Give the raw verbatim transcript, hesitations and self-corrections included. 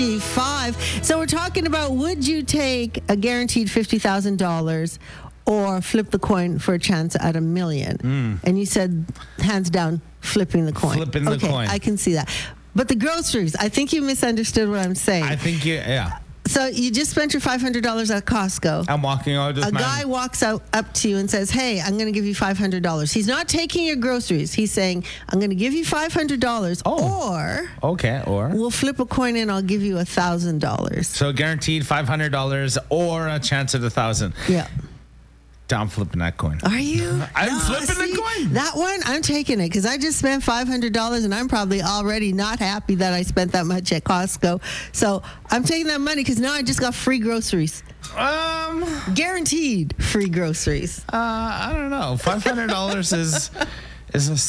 Five. So we're talking about, would you take a guaranteed fifty thousand dollars or flip the coin for a chance at a million? Mm. And you said, hands down, flipping the coin. Flipping the okay, coin. I can see that. But the groceries, I think you misunderstood what I'm saying. I think you, yeah. So you just spent your five hundred dollars at Costco. I'm walking out with A my... guy walks out up to you and says, hey, I'm going to give you five hundred dollars. He's not taking your groceries. He's saying, I'm going to give you five hundred dollars Oh. or Okay, or? we'll flip a coin and I'll give you one thousand dollars. So guaranteed five hundred dollars or a chance at one thousand dollars. Yeah. I'm flipping that coin. Are you? I'm flipping the coin. That one, I'm taking it because I just spent five hundred dollars and I'm probably already not happy that I spent that much at Costco. So I'm taking that money because now I just got free groceries. Um, Guaranteed free groceries. uh, I don't know. five hundred dollars is is a